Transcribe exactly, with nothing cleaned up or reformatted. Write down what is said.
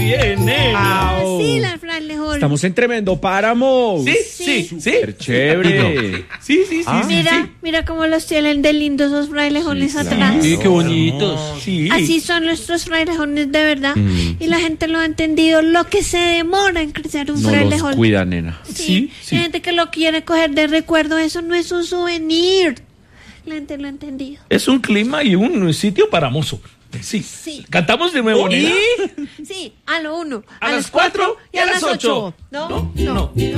bien, nena. Sí, las frailejones. Estamos en tremendo páramo. Sí, sí, sí. Súper chévere. Sí, sí, sí, Ah. sí, Mira, sí. mira cómo los tienen de lindos esos frailejones atrás. Sí, qué bonitos. Sí. Así son nuestros frailejones de verdad. Y la gente lo ha entendido. Lo que se demora en crecer un No frailejón. los cuida, nena. Sí, Sí, sí. Hay gente que lo quiere coger de recuerdo. Eso no es un souvenir. La gente lo ha entendido. Es un clima y un sitio para mozo. Sí. Sí. Cantamos de nuevo, nena. Sí, a lo uno, A las cuatro y a las ocho. No, No, no. no.